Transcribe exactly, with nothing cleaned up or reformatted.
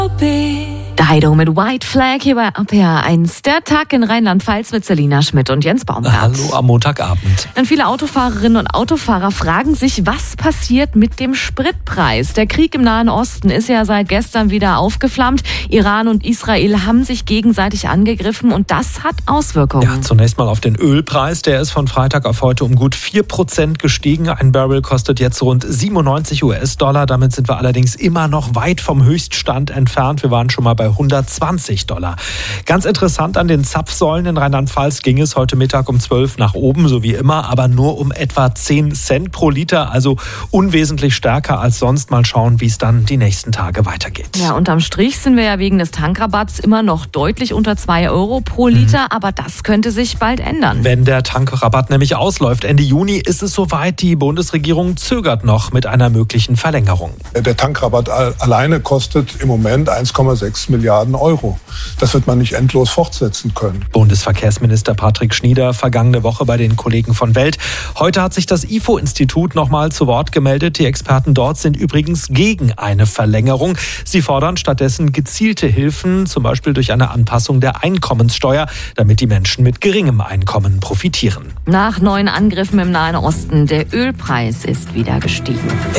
Dido mit White Flag hier bei A P H eins. Der Tag in Rheinland-Pfalz mit Selina Schmidt und Jens Baumgart. Hallo am Montagabend. Dann viele Autofahrerinnen und Autofahrer fragen sich, was passiert mit dem Spritpreis? Der Krieg im Nahen Osten ist ja seit gestern wieder aufgeflammt. Iran und Israel haben sich gegenseitig angegriffen und das hat Auswirkungen. Ja, zunächst mal auf den Ölpreis. Der ist von Freitag auf heute um gut vier Prozent gestiegen. Ein Barrel kostet jetzt rund siebenundneunzig US-Dollar. Damit sind wir allerdings immer noch weit vom Höchststand entfernt. Wir waren schon mal bei hundertzwanzig Dollar. Ganz interessant, an den Zapfsäulen in Rheinland-Pfalz ging es heute Mittag um zwölf nach oben, so wie immer, aber nur um etwa zehn Cent pro Liter, also unwesentlich stärker als sonst. Mal schauen, wie es dann die nächsten Tage weitergeht. Ja, unterm Strich sind wir ja wegen des Tankrabatts immer noch deutlich unter zwei Euro pro Liter, mhm. aber das könnte sich bald ändern. Wenn der Tankrabatt nämlich ausläuft Ende Juni, ist es soweit. Die Bundesregierung zögert noch mit einer möglichen Verlängerung. Der Tankrabatt alleine kostet im Moment eins Komma sechs Milliarden Euro. Das wird man nicht endlos fortsetzen können. Bundesverkehrsminister Patrick Schnieder vergangene Woche bei den Kollegen von Welt. Heute hat sich das I F O-Institut nochmal zu Wort gemeldet. Die Experten dort sind übrigens gegen eine Verlängerung. Sie fordern stattdessen gezielte Hilfen, zum Beispiel durch eine Anpassung der Einkommenssteuer, damit die Menschen mit geringem Einkommen profitieren. Nach neuen Angriffen im Nahen Osten, der Ölpreis ist wieder gestiegen.